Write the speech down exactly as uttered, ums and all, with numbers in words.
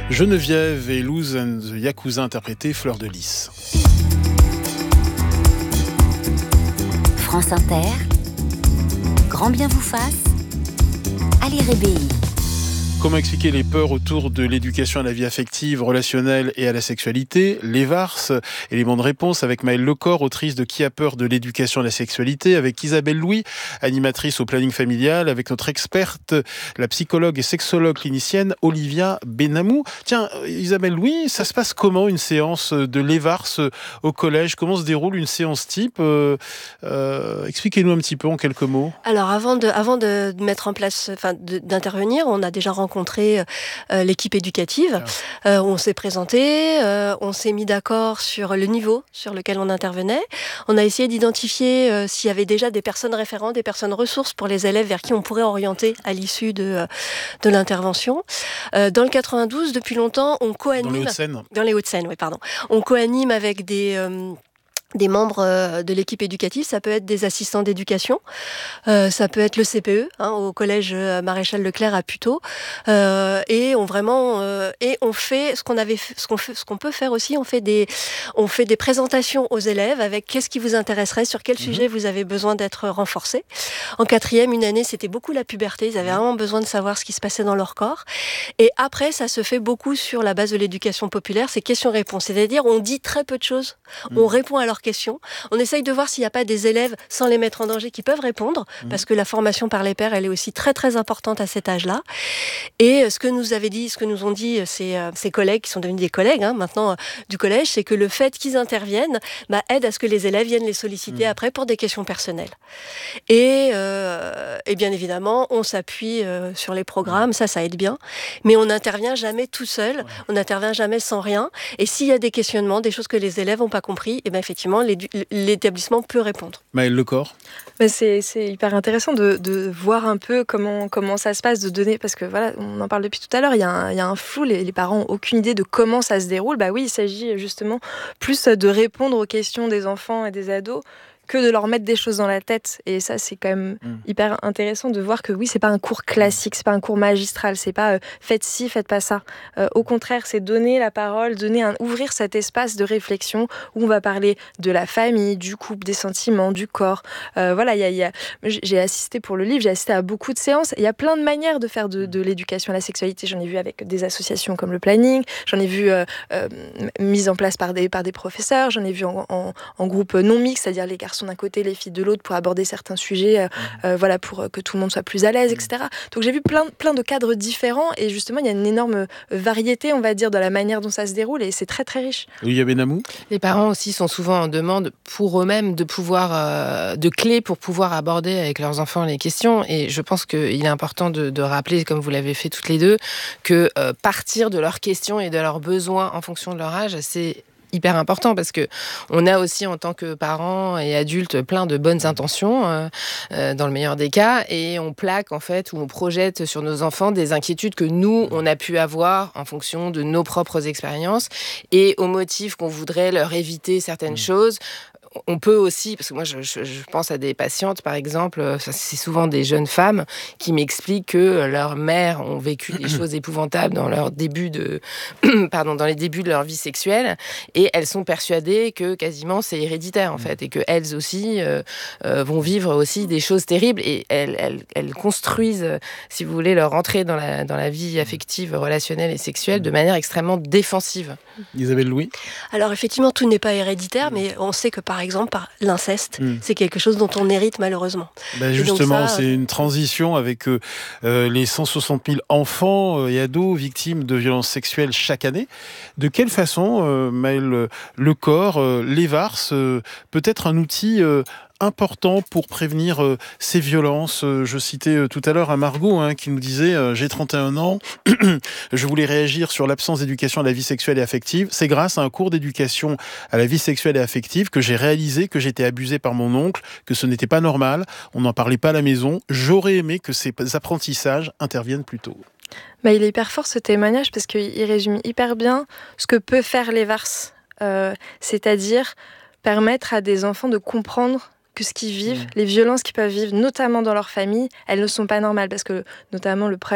Geneviève et Luz and the Yakuza interprété Fleur de Lys. France Inter, grand bien vous fasse, Ali Rébéi. Comment expliquer les peurs autour de l'éducation à la vie affective, relationnelle et à la sexualité? Les V A R S, élément de réponse avec Maëlle Lecor, autrice de Qui a peur de l'éducation à la sexualité, avec Isabelle Louis, animatrice au planning familial, avec notre experte, la psychologue et sexologue clinicienne Olivia Benamou. Tiens, Isabelle Louis, ça se passe comment une séance de l'E V A R S au collège? Comment se déroule une séance type? euh, euh, Expliquez-nous un petit peu en quelques mots. Alors avant de, avant de mettre en place, enfin de, d'intervenir, on a déjà rencontré rencontré euh, l'équipe éducative. Euh, on s'est présenté, euh, on s'est mis d'accord sur le niveau sur lequel on intervenait. On a essayé d'identifier euh, s'il y avait déjà des personnes référentes, des personnes ressources pour les élèves vers qui on pourrait orienter à l'issue de, de l'intervention. Euh, dans le quatre-vingt-douze, depuis longtemps, on co-anime... Dans les Hauts-de-Seine. Dans les Hauts-de-Seine, oui, pardon. On co-anime avec des... Euh, des membres de l'équipe éducative, ça peut être des assistants d'éducation, euh, ça peut être le C P E, hein, au collège Maréchal Leclerc à Puteaux, euh, et on vraiment euh, et on fait ce qu'on avait, ce qu'on fait, ce qu'on peut faire aussi, on fait des, on fait des présentations aux élèves avec qu'est-ce qui vous intéresserait, sur quel mmh. sujet vous avez besoin d'être renforcé. En quatrième, une année, c'était beaucoup la puberté, ils avaient vraiment besoin de savoir ce qui se passait dans leur corps, et après, ça se fait beaucoup sur la base de l'éducation populaire, c'est questions-réponses, c'est-à-dire on dit très peu de choses, mmh. on répond à leurs questions. On essaye de voir s'il n'y a pas des élèves, sans les mettre en danger, qui peuvent répondre, mmh. parce que la formation par les pairs, elle est aussi très très importante à cet âge-là. Et ce que nous avait dit, ce que nous ont dit ces, ces collègues, qui sont devenus des collègues hein, maintenant euh, du collège, c'est que le fait qu'ils interviennent bah, aide à ce que les élèves viennent les solliciter mmh. après pour des questions personnelles. Et, euh, et bien évidemment, on s'appuie euh, sur les programmes, ça, ça aide bien, mais on n'intervient jamais tout seul, ouais. on n'intervient jamais sans rien. Et s'il y a des questionnements, des choses que les élèves n'ont pas compris, et bien effectivement, l'établissement peut répondre. Maëlle Lecor. Mais c'est, c'est hyper intéressant de, de voir un peu comment, comment ça se passe, de donner, parce que voilà, on en parle depuis tout à l'heure, il y a un, il y a un flou, les, les parents n'ont aucune idée de comment ça se déroule. Bah oui, il s'agit justement plus de répondre aux questions des enfants et des ados que de leur mettre des choses dans la tête. Et ça, c'est quand même mmh. hyper intéressant de voir que oui, c'est pas un cours classique, c'est pas un cours magistral, c'est pas euh, faites ci, faites pas ça. Euh, au contraire, c'est donner la parole, donner un, ouvrir cet espace de réflexion où on va parler de la famille, du couple, des sentiments, du corps. Euh, voilà, y a, y a, j'ai assisté pour le livre, j'ai assisté à beaucoup de séances. Il y a plein de manières de faire de, de l'éducation à la sexualité. J'en ai vu avec des associations comme le Planning, j'en ai vu euh, euh, mise en place par des, par des professeurs, j'en ai vu en, en, en groupe non mixte, c'est-à-dire les garçons d'un côté, les filles de l'autre, pour aborder certains sujets, euh, mmh. euh, voilà, pour que tout le monde soit plus à l'aise, et cetera. Donc j'ai vu plein, plein de cadres différents et justement, il y a une énorme variété, on va dire, dans la manière dont ça se déroule et c'est très, très riche. Olivia Benamou. Les parents aussi sont souvent en demande pour eux-mêmes de pouvoir, euh, de clés pour pouvoir aborder avec leurs enfants les questions et je pense qu'il est important de, de rappeler, comme vous l'avez fait toutes les deux, que euh, partir de leurs questions et de leurs besoins en fonction de leur âge, c'est hyper important parce que on a aussi en tant que parents et adultes plein de bonnes intentions euh, euh, dans le meilleur des cas et on plaque en fait ou on projette sur nos enfants des inquiétudes que nous on a pu avoir en fonction de nos propres expériences et au motif qu'on voudrait leur éviter certaines mmh. choses. On peut aussi, parce que moi je, je, je pense à des patientes par exemple, c'est souvent des jeunes femmes qui m'expliquent que leurs mères ont vécu des choses épouvantables dans leur début de, pardon, dans les débuts de leur vie sexuelle et elles sont persuadées que quasiment c'est héréditaire en fait et que elles aussi euh, euh, vont vivre aussi des choses terribles et elles, elles, elles construisent, si vous voulez, leur entrée dans la, dans la vie affective, relationnelle et sexuelle de manière extrêmement défensive. Isabelle Louis. Alors effectivement tout n'est pas héréditaire mais on sait que par exemple exemple par l'inceste, mmh. c'est quelque chose dont on hérite malheureusement. Ben justement, ça, c'est une transition avec euh, les cent soixante mille enfants et ados victimes de violences sexuelles chaque année. De quelle façon, euh, Maëlle Lecor, euh, l'E V A R S euh, peut être un outil euh, important pour prévenir euh, ces violences. Euh, je citais euh, tout à l'heure à Margot hein, qui nous disait euh, « J'ai trente et un ans, je voulais réagir sur l'absence d'éducation à la vie sexuelle et affective. C'est grâce à un cours d'éducation à la vie sexuelle et affective que j'ai réalisé que j'étais abusée par mon oncle, que ce n'était pas normal, on n'en parlait pas à la maison. J'aurais aimé que ces apprentissages interviennent plus tôt. » Bah, il est hyper fort ce témoignage parce qu'il résume hyper bien ce que peut faire l'E V A R S. Euh, c'est-à-dire permettre à des enfants de comprendre que ce qu'ils vivent, mmh. les violences qu'ils peuvent vivre, notamment dans leur famille, elles ne sont pas normales. Parce que, notamment, le